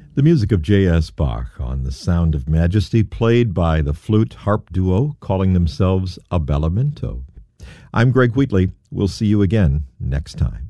The music of J.S. Bach on The Sound of Majesty, played by the flute-harp duo calling themselves Abbellamento. I'm Greg Wheatley. We'll see you again next time.